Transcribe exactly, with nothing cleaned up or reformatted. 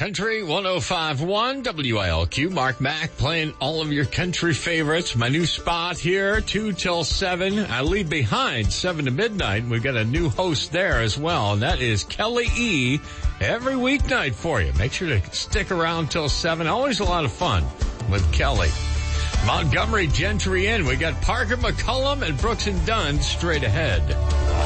Country one oh five point one W I L Q. Mark Mack playing all of your country favorites. My new spot here, two till seven. I leave behind seven to midnight. We've got a new host there as well, and that is Kelly E. every weeknight for you. Make sure to stick around till seven. Always a lot of fun with Kelly. Montgomery Gentry Inn. We got Parker McCullum and Brooks and Dunn straight ahead.